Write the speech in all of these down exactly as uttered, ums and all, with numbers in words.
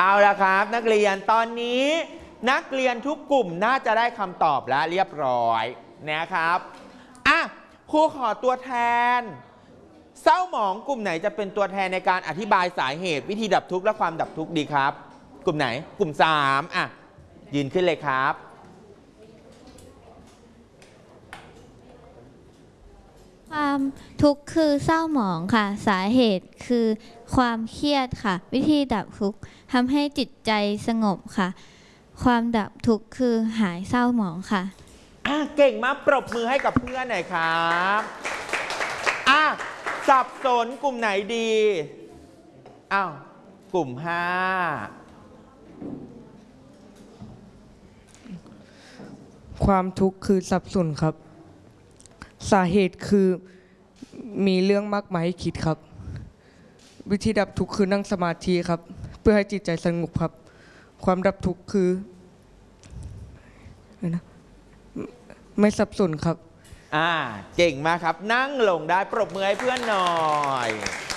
เอาละครับนักเรียนตอนนี้นักเรียนทุกกลุ่มน่าจะได้คำตอบแล้วเรียบร้อยนะครับอ่ะครูขอตัวแทนเศร้าหมองกลุ่มไหนจะเป็นตัวแทนในการอธิบายสาเหตุวิธีดับทุกข์และความดับทุกข์ดีครับกลุ่มไหนกลุ่มสามอ่ะยืนขึ้นเลยครับความทุกข์คือเศร้าหมองค่ะสาเหตุคือความเครียดค่ะวิธีดับทุกข์ทำให้จิตใจสงบค่ะความดับทุกข์คือหายเศร้าหมองค่ะอ่ะเก่งมากปรบมือให้กับเพื่อนหน่อยครับอ่ะสับสนกลุ่มไหนดีอ้าวกลุ่มห้าความทุกข์คือสับสนครับสาเหตุคือมีเรื่องมากมายให้คิดครับวิธีดับทุกข์คือนั่งสมาธิครับเพื่อให้จิตใจสงบครับความดับทุกข์คือนะไม่สับสนครับอ่าเก่งมากครับนั่งลงได้ปรบมือให้เพื่อนหน่อย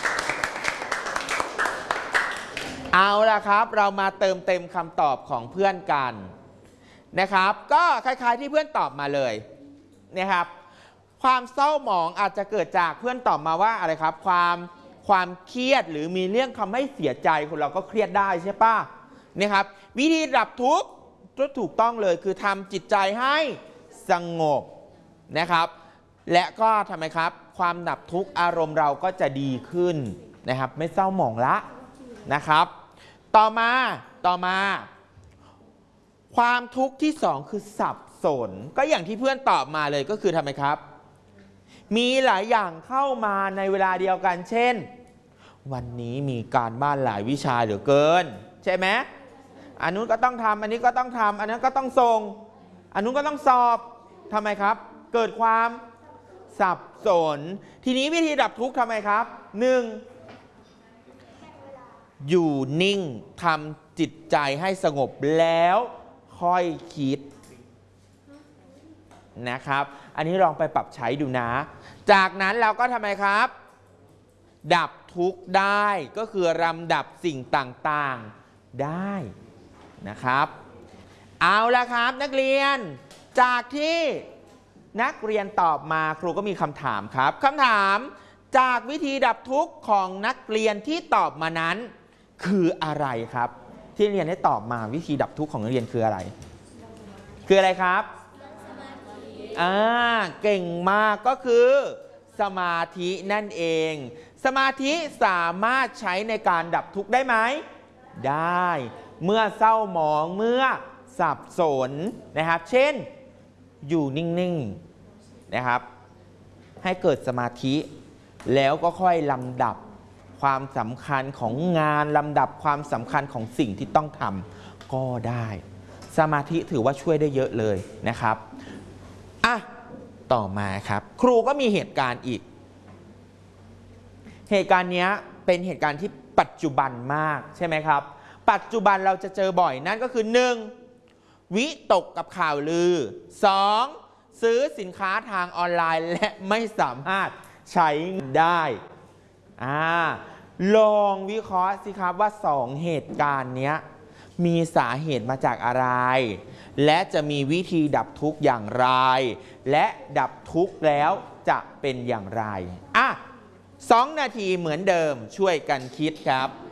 เอาล่ะครับเรามาเติมเต็มคำตอบของเพื่อนกันนะครับก็คล้ายๆที่เพื่อนตอบมาเลยนะครับความเศร้าหมองอาจจะเกิดจากเพื่อนตอบมาว่าอะไรครับความความเครียดหรือมีเรื่องทำให้เสียใจคนเราก็เครียดได้ใช่ปะนะครับวิธีดับทุกข์ก็ถูกต้องเลยคือทำจิตใจให้สงบนะครับและก็ทำไมครับความดับทุกข์อารมณ์เราก็จะดีขึ้นนะครับไม่เศร้าหมองละนะครับต่อมาต่อมาความทุกข์ที่สองคือสับสนก็อย่างที่เพื่อนตอบมาเลยก็คือทำไมครับมีหลายอย่างเข้ามาในเวลาเดียวกันเช่นวันนี้มีการบ้านหลายวิชาเหลือเกินใช่ไหมอันนู้นก็ต้องทำอันนี้ก็ต้องทำอันนั้นก็ต้องส่งอันนู้นก็ต้องสอบทำไมครับเกิดความสับสนทีนี้วิธีดับทุกข์ทำไมครับหนึ่งอยู่นิ่งทำจิตใจให้สงบแล้วค่อยคิดนะครับอันนี้ลองไปปรับใช้ดูนะจากนั้นเราก็ทำไมครับดับทุกข์ได้ก็คือลำดับสิ่งต่างๆได้นะครับเอาละครับนักเรียนจากที่นักเรียนตอบมาครูก็มีคำถามครับคำถามจากวิธีดับทุกข์ของนักเรียนที่ตอบมานั้นคืออะไรครับที่เรียนได้ตอบมาวิธีดับทุกข์ของนักเรียนคืออะไรคืออะไรครับอ่าเก่งมากก็คือสมาธินั่นเองสมาธิสามารถใช้ในการดับทุกข์ได้ไหมได้เมื่อเศร้าหมองเมื่อสับสนนะครับเช่นอยู่นิ่งๆนะครับให้เกิดสมาธิแล้วก็ค่อยลำดับความสำคัญของงานลำดับความสำคัญของสิ่งที่ต้องทำก็ได้สมาธิถือว่าช่วยได้เยอะเลยนะครับอ่ะต่อมาครับครูก็มีเหตุการณ์อีกเหตุการณ์นี้เป็นเหตุการณ์ที่ปัจจุบันมากใช่ไหมครับปัจจุบันเราจะเจอบ่อยนั่นก็คือหนึ่งวิตกกับข่าวลือสองซื้อสินค้าทางออนไลน์และไม่สามารถใช้ได้อ่าลองวิเคราะห์สิครับว่าสองเหตุการณ์นี้มีสาเหตุมาจากอะไรและจะมีวิธีดับทุกข์อย่างไรและดับทุกข์แล้วจะเป็นอย่างไรอ่ะสองนาทีเหมือนเดิมช่วยกันคิดครับ